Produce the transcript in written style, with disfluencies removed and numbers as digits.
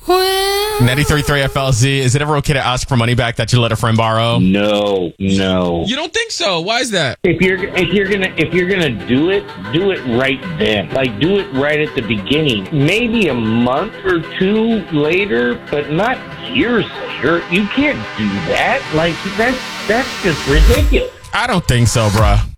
Well, 93.3 FLZ. Is it ever okay to ask for money back that you let a friend borrow? No. You don't think so? Why is that? If you're gonna do it right then. Like, do it right at the beginning. Maybe a month or two later, but not years later. You can't do that. Like, that's just ridiculous. I don't think so, bruh.